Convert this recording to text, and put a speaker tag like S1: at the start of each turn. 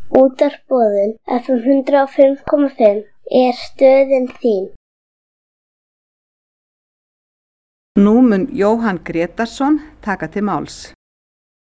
S1: Útvarpsboðun FM 105,5 er stöðin þín.
S2: Nú mun Jóhann Grétarsson taka til máls.